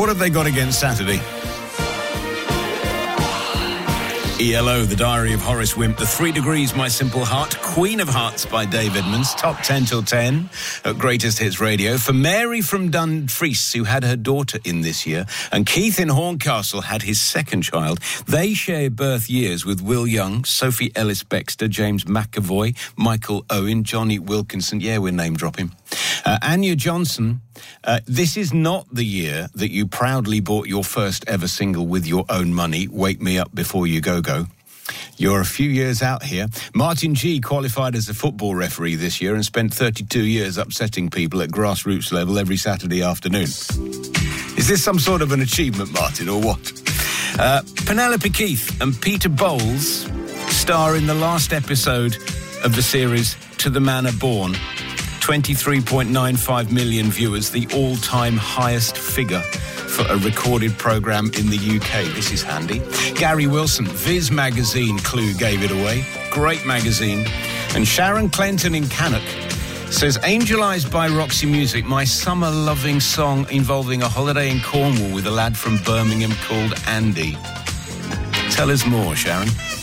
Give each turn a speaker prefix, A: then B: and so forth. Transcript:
A: have they got against Saturday? ELO, The Diary of Horace Wimp, The 3 Degrees, My Simple Heart, Queen of Hearts by Dave Edmunds, Top 10 till 10 at Greatest Hits Radio. For Mary from Dumfries, who had her daughter in this year, and Keith in Horncastle had his second child. They share birth years with Will Young, Sophie Ellis-Bextor, James McAvoy, Michael Owen, Johnny Wilkinson. Yeah, we're name dropping. Anya Johnson. This is not the year that you proudly bought your first ever single with your own money, Wake Me Up Before You Go. You're a few years out here. Martin G qualified as a football referee this year and spent 32 years upsetting people at grassroots level every Saturday afternoon. Is this some sort of an achievement, Martin, or what? Penelope Keith and Peter Bowles star in the last episode of the series To the Manor Born. 23.95 million viewers, the all-time highest figure for a recorded programme in the UK. This is handy. Gary Wilson, Viz magazine Clue gave it away. Great magazine. And Sharon Clinton in Cannock says, Angelised by Roxy Music, my summer-loving song involving a holiday in Cornwall with a lad from Birmingham called Andy. Tell us more, Sharon.